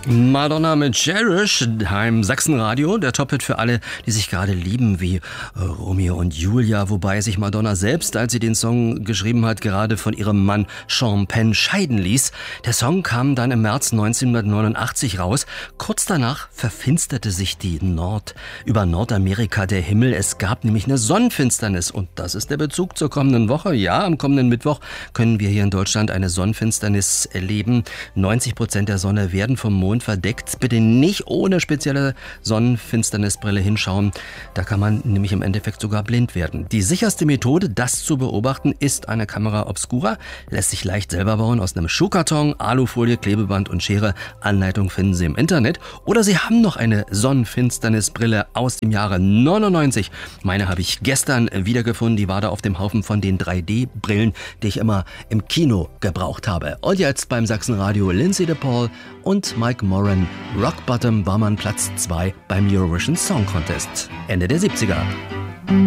Madonna mit Cherish beim Sachsenradio, der Top-Hit für alle, die sich gerade lieben, wie Romeo und Julia, wobei sich Madonna selbst, als sie den Song geschrieben hat, gerade von ihrem Mann Sean Penn scheiden ließ. Der Song kam dann im März 1989 raus. Kurz danach verfinsterte sich über Nordamerika der Himmel. Es gab nämlich eine Sonnenfinsternis und das ist der Bezug zur kommenden Woche. Ja, am kommenden Mittwoch können wir hier in Deutschland eine Sonnenfinsternis erleben. 90% der Sonne werden vom Mond verdeckt. Bitte nicht ohne spezielle Sonnenfinsternisbrille hinschauen. Da kann man nämlich im Endeffekt sogar blind werden. Die sicherste Methode, das zu beobachten, ist eine Kamera obscura. Lässt sich leicht selber bauen aus einem Schuhkarton, Alufolie, Klebeband und Schere. Anleitung finden Sie im Internet. Oder Sie haben noch eine Sonnenfinsternisbrille aus dem Jahre 99. Meine habe ich gestern wiedergefunden. Die war da auf dem Haufen von den 3D-Brillen, die ich immer im Kino gebraucht habe. Und jetzt beim Sachsenradio Lindsay DePaul und Mike Moran. Rock Bottom war man Platz 2 beim Eurovision Song Contest Ende der 70er.